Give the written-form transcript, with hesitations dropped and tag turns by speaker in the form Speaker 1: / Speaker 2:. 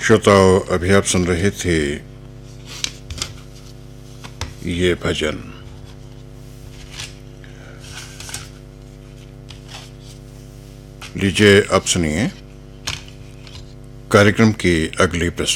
Speaker 1: श्रोताओं, अभी आप सुन रहे थे ये भजन। लीजिए अब सुनिए कार्यक्रम की अगली प्रस्तुति।